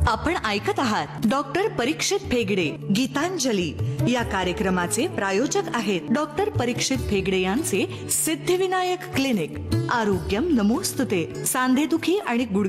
आपण ऐकत आहात डॉक्टर परीक्षित भेगडे गीतांजली या कार्यक्रमाचे प्रायोजक आहेत डॉक्टर परीक्षित भेगडे यांचे सिद्धिविनायक क्लिनिक. आरोग्यम नमोस्तुते. सांधेदुखी आणि गुडघे